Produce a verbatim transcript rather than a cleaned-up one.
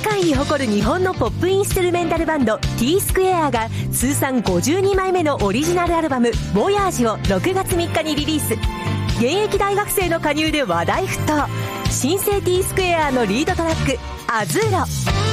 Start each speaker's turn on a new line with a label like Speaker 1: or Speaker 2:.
Speaker 1: 界に誇る日本のポップインストゥルメンタルバンド T スクエアが通算ごじゅうにまいめのオリジナルアルバム「ボヤージ」をろくがつみっかにリリース。現役大学生の加入で話題沸騰。新生 T スクエアのリードトラック「アズーロ」。